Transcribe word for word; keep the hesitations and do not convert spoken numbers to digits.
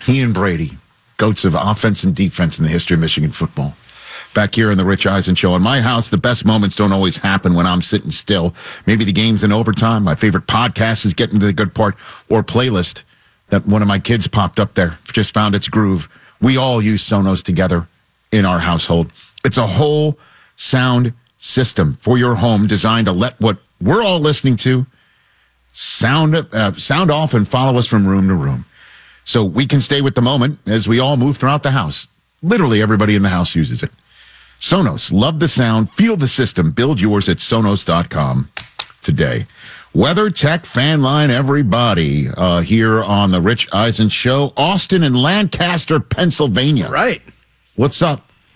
He and Brady, goats of offense and defense in the history of Michigan football. Back here in the Rich Eisen Show. In my house, the best moments don't always happen when I'm sitting still. Maybe the game's in overtime. My favorite podcast is getting to the good part, or playlist that one of my kids popped up there. Just found its groove. We all use Sonos together in our household. It's a whole sound system for your home designed to let what we're all listening to sound uh, sound off and follow us from room to room. So we can stay with the moment as we all move throughout the house. Literally everybody in the house uses it. Sonos, love the sound, feel the system. Build yours at Sonos dot com today. Weather, tech, fan line, everybody uh, here on the Rich Eisen Show. Austin and Lancaster, Pennsylvania. Right. What's up?